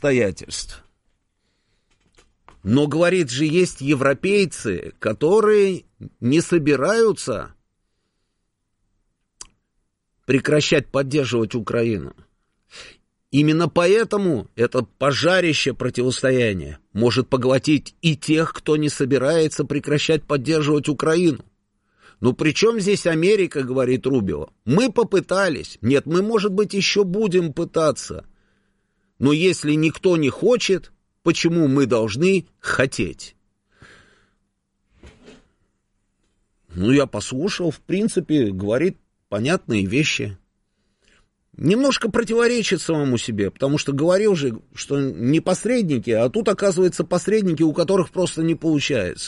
обстоятельств. Но, говорит же, есть европейцы, которые не собираются прекращать поддерживать Украину. Именно поэтому это пожарище противостояния может поглотить и тех, кто не собирается прекращать поддерживать Украину. Ну, при чем здесь Америка, говорит Рубио? Мы попытались. Нет, мы, может быть, еще будем пытаться. Но если никто не хочет, почему мы должны хотеть? Ну, я послушал, в принципе, говорит понятные вещи. Немножко противоречит самому себе, потому что говорил же, что не посредники, а тут, оказывается, посредники, у которых просто не получается.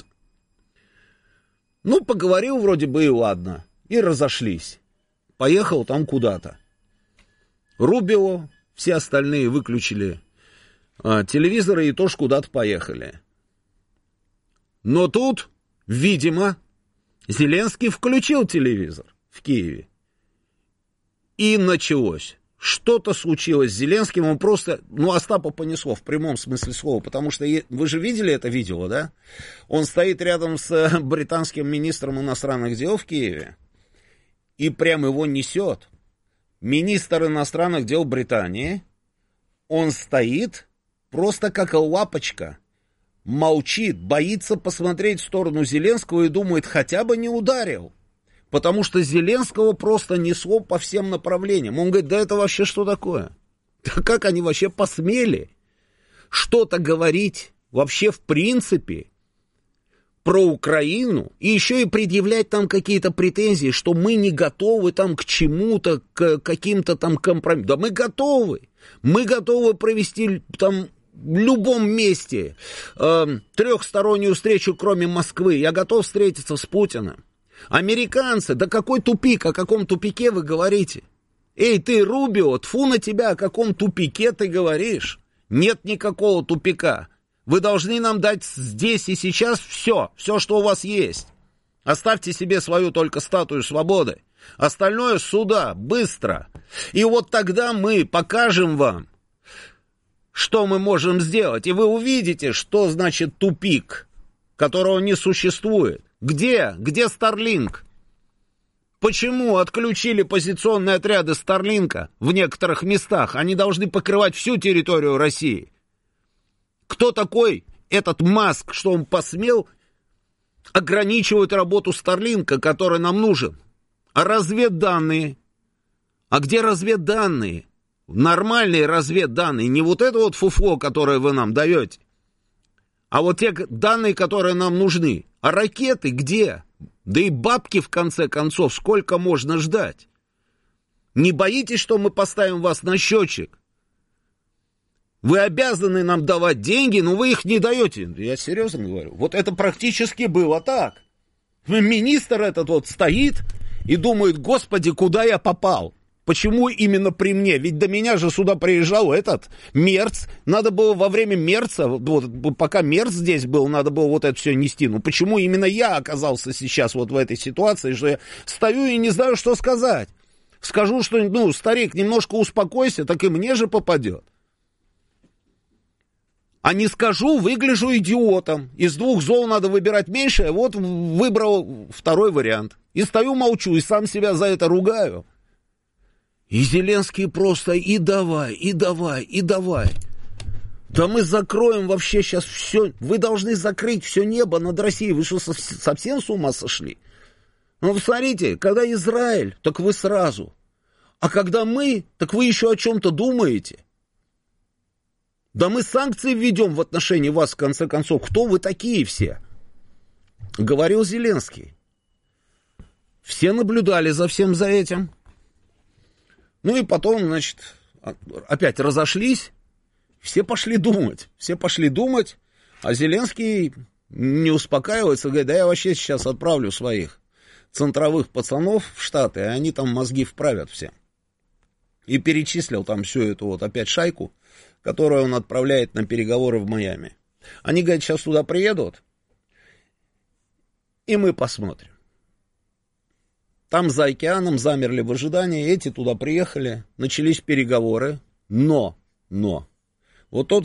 Ну, поговорил вроде бы и ладно, и разошлись. Поехал там куда-то. Рубио, все остальные выключили телевизоры и тоже куда-то поехали. Но тут, видимо, Зеленский включил телевизор в Киеве. И началось. Что-то случилось с Зеленским, он просто, Остапа понесло в прямом смысле слова, потому что вы же видели это видео, да? Он стоит рядом с британским министром иностранных дел в Киеве, и прям его несет. Министр иностранных дел Британии, он стоит просто как лапочка, молчит, боится посмотреть в сторону Зеленского и думает, хотя бы не ударил. Потому что Зеленского просто несло по всем направлениям. Он говорит, да это вообще что такое? Да как они вообще посмели что-то говорить вообще в принципе про Украину и еще и предъявлять там какие-то претензии, что мы не готовы там к чему-то, к каким-то там компромиссам. Да мы готовы. Мы готовы провести там в любом месте трехстороннюю встречу, кроме Москвы. Я готов встретиться с Путиным. Американцы, да какой тупик, о каком тупике вы говорите? Эй, ты, Рубио, тьфу на тебя, о каком тупике ты говоришь? Нет никакого тупика. Вы должны нам дать здесь и сейчас все, что у вас есть. Оставьте себе свою только статую свободы. Остальное сюда, быстро. И вот тогда мы покажем вам, что мы можем сделать. И вы увидите, что значит тупик, которого не существует. Где Старлинк? Почему отключили позиционные отряды Старлинка в некоторых местах? Они должны покрывать всю территорию России. Кто такой этот Маск, что он посмел ограничивать работу Старлинка, который нам нужен? А разведданные? А где разведданные? Нормальные разведданные, не вот это вот фуфло, которое вы нам даете, а вот те данные, которые нам нужны. А ракеты где? Да и бабки, в конце концов, сколько можно ждать? Не боитесь, что мы поставим вас на счетчик? Вы обязаны нам давать деньги, но вы их не даете. Я серьезно говорю. Вот это практически было так. Министр этот вот стоит и думает, господи, куда я попал? Почему именно при мне? Ведь до меня же сюда приезжал этот Мерц. Надо было во время Мерца, вот, пока Мерц здесь был, надо было вот это все нести. Ну почему именно я оказался сейчас вот в этой ситуации, что я стою и не знаю, что сказать? Скажу, что, старик, немножко успокойся, так и мне же попадет. А не скажу, выгляжу идиотом. Из двух зол надо выбирать меньшее, вот выбрал второй вариант. И стою, молчу, и сам себя за это ругаю. И Зеленский просто и давай. Да мы закроем вообще сейчас все. Вы должны закрыть все небо над Россией. Вы что, совсем с ума сошли? Ну, посмотрите, когда Израиль, так вы сразу. А когда мы, так вы еще о чем-то думаете. Да мы санкции введем в отношении вас, в конце концов. Кто вы такие все? Говорил Зеленский. Все наблюдали за всем за этим. Ну и потом, значит, опять разошлись, все пошли думать, а Зеленский не успокаивается, говорит, да я вообще сейчас отправлю своих центровых пацанов в Штаты, и они там мозги вправят все. И перечислил там всю эту вот опять шайку, которую он отправляет на переговоры в Майами. Они, говорят, сейчас туда приедут, и мы посмотрим. Там за океаном замерли в ожидании, эти туда приехали, начались переговоры, но, вот тот